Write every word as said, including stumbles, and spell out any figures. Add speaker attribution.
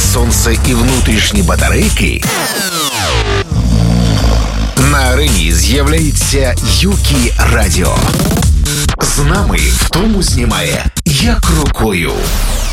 Speaker 1: сонце і внутрішні батарейки, на арені з'являється Юкі Радіо. З нами в тому знімає як рукою.